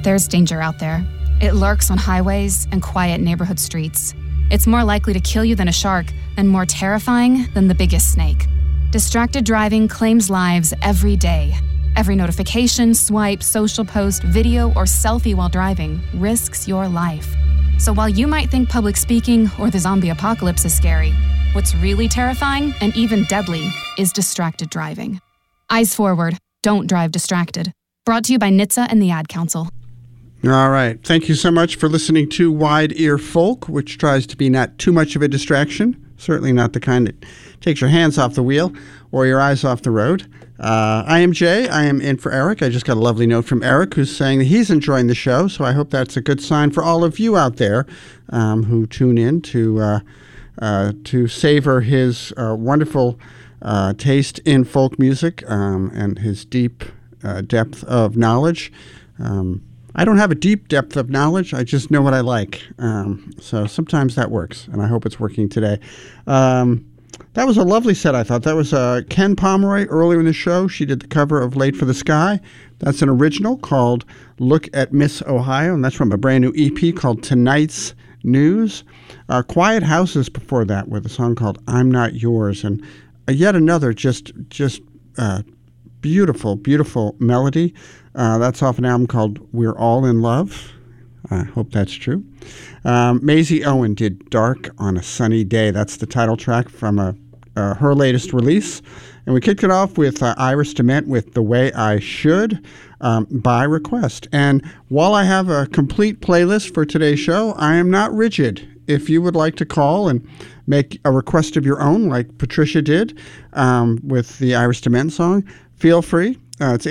There's danger out there. It lurks on highways and quiet neighborhood streets. It's more likely to kill you than a shark and more terrifying than the biggest snake. Distracted driving claims lives every day. Every notification, swipe, social post, video, or selfie while driving risks your life. So while you might think public speaking or the zombie apocalypse is scary, what's really terrifying and even deadly is distracted driving. Eyes forward. Don't drive distracted. Brought to you by NHTSA and the Ad Council. All right. Thank you so much for listening to Wide Ear Folk, which tries to be not too much of a distraction. Certainly not the kind that takes your hands off the wheel or your eyes off the road. I am Jay. I am in for Eric. I just got a lovely note from Eric who's saying that he's enjoying the show, so I hope that's a good sign for all of you out there who tune in to savor his wonderful taste in folk music and his deep depth of knowledge. I don't have a deep depth of knowledge. I just know what I like. So sometimes that works, and I hope it's working today. That was a lovely set, I thought. That was Ken Pomeroy earlier in the show. She did the cover of Late for the Sky. That's an original called Look at Miss Ohio, and that's from a brand new EP called Tonight's News. Quiet Houses before that with a song called I'm Not Yours, and yet another just beautiful, beautiful melody. That's off an album called We're All in Love. I hope that's true. Maisie Owen did Dark on a Sunny Day. That's the title track from her latest release. And we kicked it off with Iris DeMent with The Way I Should by request. And while I have a complete playlist for today's show, I am not rigid. If you would like to call and make a request of your own, like Patricia did with the Iris DeMent song, feel free. It's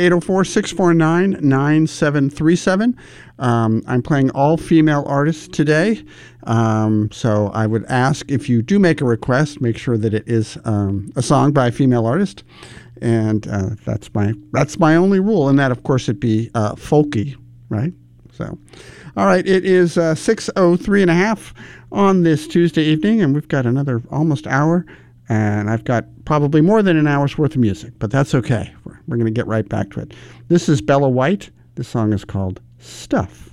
804-649-9737. I'm playing all female artists today. So I would ask if you do make a request, make sure that it is a song by a female artist. And that's my only rule. And that, of course, it'd be folky, right? So, all right, it is 6:03 on this Tuesday evening, and we've got another almost hour. And I've got probably more than an hour's worth of music, but that's okay. We're going to get right back to it. This is Bella White. This song is called Stuff.